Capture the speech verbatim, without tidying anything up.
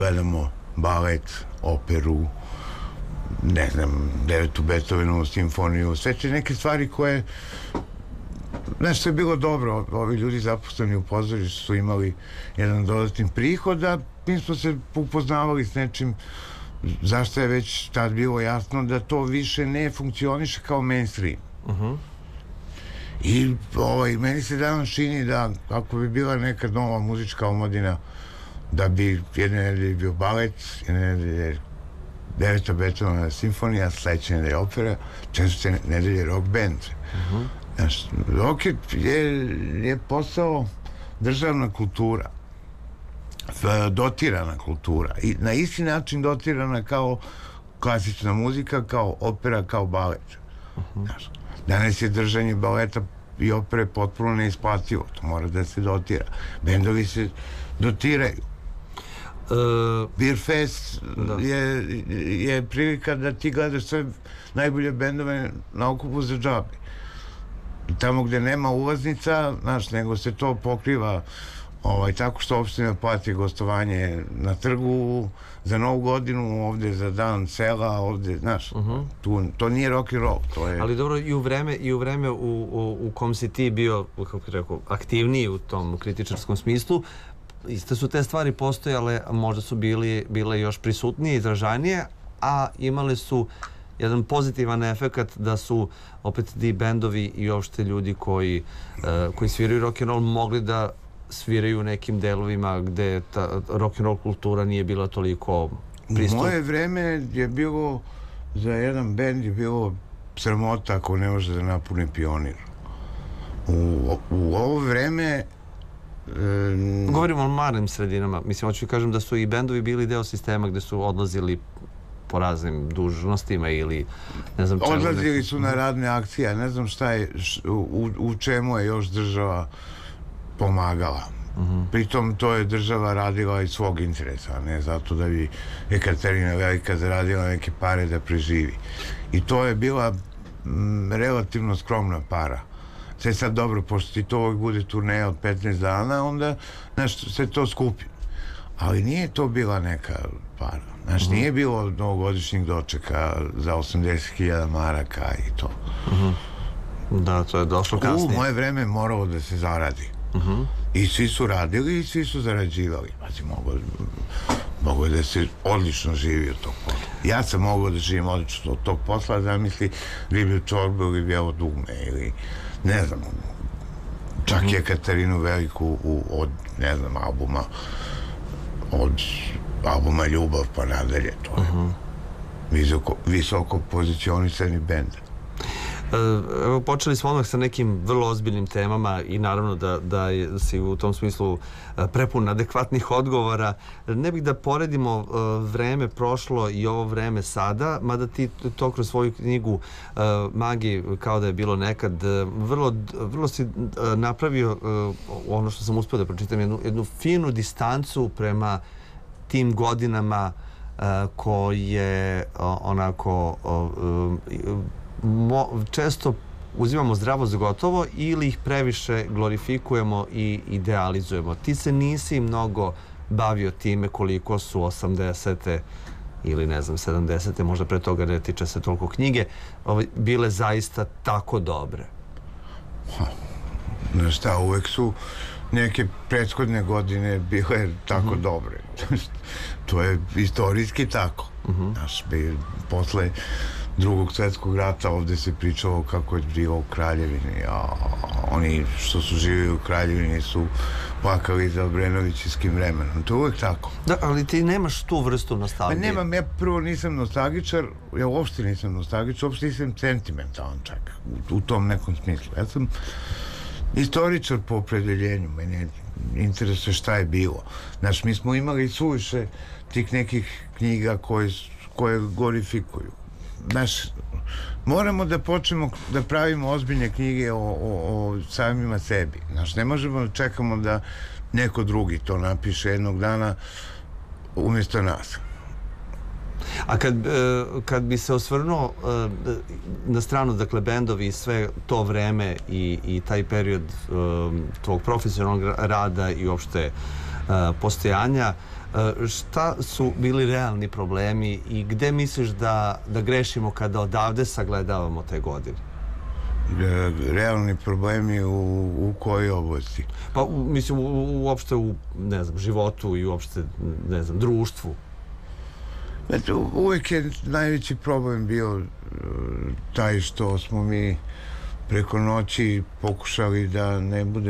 gledamo balet, operu, ne znam, devetu Beethovenovu simfoniju, sve te neke stvari koje, nešto je bilo dobro, ovi ljudi zaposleni u pozorištu su imali jedan dodatni prihod, a mi smo se upoznavali s nečim zašto je već tad bilo jasno da to više ne funkcioniše kao mainstream. Uh-huh. I ovaj, meni se danas čini da ako bi bila neka nova muzička omladina, da bi jedne nedelje bio balet, jedne nedelje deveta Beethovenova simfonija, sledeće nedelje opera, četvrte nedelje rock band. Uh-huh. Znaš, rock je, je postao državna kultura, dotirana kultura i na isti način dotirana kao klasična muzika, kao opera, kao balet. Uh-huh. Znaš, danas je držanje baleta i opere potpuno neisplativo, to mora da se dotira. Bendovi se dotiraju. Uh, Beer Fest je, je prilika da ti gledaš sve najbolje bendove na okupu za džabe. Tamo gde nema ulaznica, znaš, nego se to pokriva ovaj, tako što opština plati gostovanje na trgu za Novu godinu, ovde za dan sela, ovde, znaš, uh-huh. tu, to nije rock and roll, to je... Ali dobro, i u vreme, i u vreme u, u, u kom si ti bio, kako rekao, aktivniji u tom kritičarskom smislu, iste su te stvari postojale, možda su bili, bile još prisutnije, izražajnije, a imale su jedan pozitivan efekt da su opet ti bendovi i uopšte ljudi koji, uh, koji sviraju rock and roll mogli da sviraju u nekim delovima gde ta rock and roll kultura nije bila toliko pristupna. U moje vreme je bilo, za jedan bend je bilo sramota ako ne može da napuni Pionir. U, u ovo vreme Um, govorimo o malim sredinama, mislim, hoću kažem da su i bendovi bili deo sistema gde su odlazili po raznim dužnostima ili ne znam čemu. Odlazili ne... su na radne akcije, ne znam šta je, š, u, u čemu je još država pomagala. Uh-huh. Pritom to je država radila iz svog interesa, ne zato da bi Ekaterina Velika zaradila neke pare da preživi. I to je bila m, relativno skromna para. Sve sad dobro, pošto ti to ovog bude turneja od petnaest dana, onda, znaš, sve to skupi. Ali nije to bila neka para. Znaš, uh-huh. nije bilo novogodišnjeg dočeka za osamdeset hiljada maraka i to. Uh-huh. Da, to je došlo kasnije. U moje vreme moralo da se zaradi. Uh-huh. I svi su radili i svi su zarađivali. Pazi, mogo, mogo da se odlično živi od tog posla. Ja sam mogao da živim odlično od tog posla, zamisli riblju čorbu ili bijelo dugme ili ne znam, čak mm-hmm. je Katarinu Veliku u, od, ne znam, albuma od albuma Ljubav pa nadalje, to je mm-hmm. visoko, visoko pozicionisani bend. Evo, počeli smo odmah sa nekim vrlo ozbiljnim temama i naravno da, da je, si u tom smislu prepun adekvatnih odgovora. Ne bih da poredimo vreme prošlo i ovo vreme sada, mada ti to kroz svoju knjigu Magi kao da je bilo nekad vrlo, vrlo si napravio ono što sam uspio da pročitam, jednu, jednu finu distancu prema tim godinama koje onako Mo, često uzimamo zdravo za gotovo ili ih previše glorifikujemo i idealizujemo. Ti se nisi mnogo bavio time koliko su osamdesete ili ne znam sedamdesete, možda pre toga ne tiče se toliko knjige, ovaj, bile zaista tako dobre. Znaš šta, uvek su neke prethodne godine bile tako mm-hmm. dobre. To je istorijski tako. Mm-hmm. Znaš, posle drugog svjetskog rata ovdje se pričalo kako je bilo u Kraljevini, a oni što su živjeli u Kraljevini su plakali za Obrenovićevskim vremenom. To je uvijek tako. Da, ali ti nemaš tu vrstu nostalgije. Pa nemam, ja prvo nisam nostalgičar, ja uopšte nisam nostalgičar, uopšte nisam sentimentalan čak, u, u tom nekom smislu. Ja sam istoričar po opredeljenju, mene interesuje šta je bilo. Znaš, mi smo imali suviše tih nekih knjiga koje, koje glorifikuju. Znaš, moramo da počnemo da pravimo ozbiljne knjige o, o, o samima sebi. Znaš, ne možemo da čekamo da neko drugi to napiše jednog dana umjesto nas. A kad, kad bi se osvrnuo na stranu, dakle, bendovi i sve to vreme i, i taj period tvog profesionalnog rada i uopšte postojanja, Šta su bili realni problemi i gde misliš da, da grešimo kada odavde sagledavamo te godine? Realni problemi u, u kojoj oblasti? Pa mislim u, uopšte u, ne znam, životu i uopšte, ne znam, društvu. Znači, uvijek je najveći problem bio taj što smo mi preko noći pokušali da ne bude